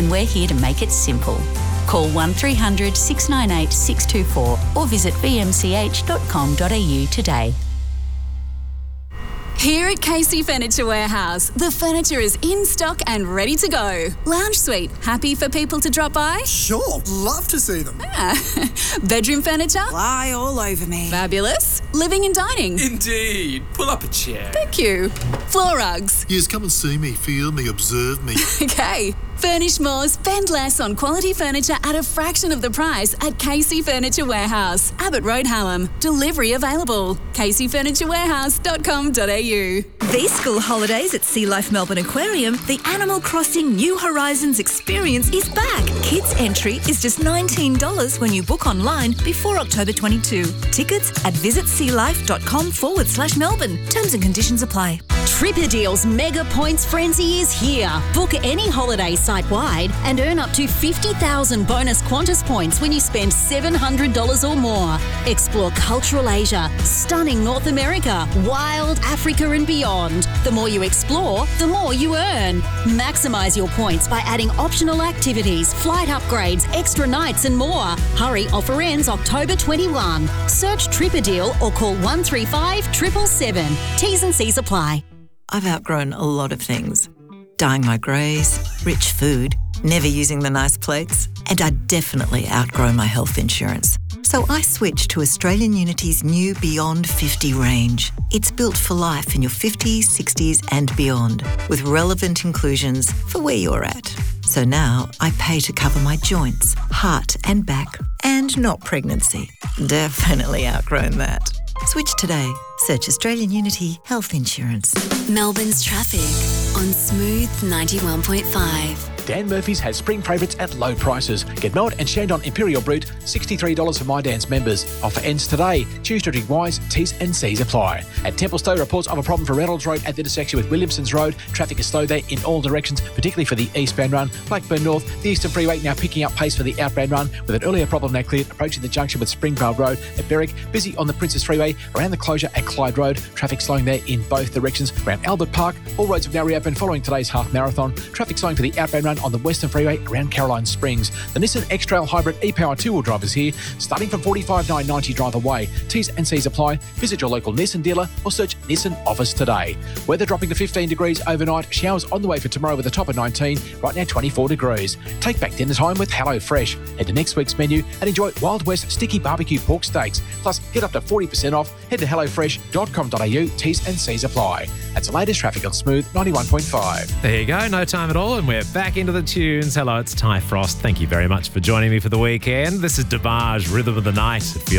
and we're here to make it simple. Call 1300 698 624 or visit vmch.com.au today. Here at Casey Furniture Warehouse, the furniture is in stock and ready to go. Lounge suite, happy for people to drop by? Sure, love to see them. Bedroom furniture? Lie all over me. Fabulous. Living and dining? Indeed. Pull up a chair. Thank you. Floor rugs? Yes, come and see me, feel me, observe me. Okay. Furnish more, spend less on quality furniture at a fraction of the price at Casey Furniture Warehouse, Abbott Road, Hallam. Delivery available. caseyfurniturewarehouse.com.au. These school holidays at Sea Life Melbourne Aquarium, the Animal Crossing New Horizons experience is back. Kids entry is just $19 when you book online before October 22. Tickets at visitsealife.com/Melbourne. Terms and conditions apply. Tripperdeal's Mega Points Frenzy is here. Book any holiday site-wide and earn up to 50,000 bonus Qantas points when you spend $700 or more. Explore cultural Asia, stunning North America, wild Africa and beyond. The more you explore, the more you earn. Maximise your points by adding optional activities, flight upgrades, extra nights and more. Hurry, offer ends October 21. Search Tripperdeal or call 135 777. T's and C's apply. I've outgrown a lot of things. Dyeing my greys, rich food, never using the nice plates, and I definitely outgrow my health insurance. So I switched to Australian Unity's new Beyond 50 range. It's built for life in your 50s, 60s and beyond, with relevant inclusions for where you're at. So now I pay to cover my joints, heart and back, and not pregnancy. Definitely outgrown that. Switch today. Search Australian Unity Health Insurance. Melbourne's traffic on Smooth 91.5. Dan Murphy's has spring favourites at low prices. Get Melt and Shandon Imperial Brut, $63 for My Dan's members. Offer ends today. Choose to drink wise. T's and C's apply. At Templestowe, reports of a problem for Reynolds Road at the intersection with Williamson's Road. Traffic is slow there in all directions, particularly for the eastbound run. Blackburn North, the Eastern Freeway now picking up pace for the outbound run, with an earlier problem now cleared approaching the junction with Springvale Road. At Berwick, busy on the Princess Freeway around the closure at Clyde Road. Traffic slowing there in both directions. Around Albert Park, all roads have now reopened following today's half marathon. Traffic slowing for the outbound run on the Western Freeway around Caroline Springs. The Nissan X-Trail Hybrid e-Power 2-wheel drive is here, starting from $45,990 drive away. T's and C's apply. Visit your local Nissan dealer or search Nissan Office today. Weather dropping to 15 degrees overnight. Showers on the way for tomorrow with a top of 19. Right now 24 degrees. Take back dinner time with Hello Fresh. Head to next week's menu and enjoy Wild West Sticky Barbecue Pork Steaks. Plus, get up to 40% off. Head to hellofresh.com.au. T's and C's apply. That's the latest traffic on Smooth 91.5. There you go. No time at all. And we're back into the tunes. Hello, it's Ty Frost. Thank you very much for joining me for the weekend. This is DeBarge, Rhythm of the Night. It feels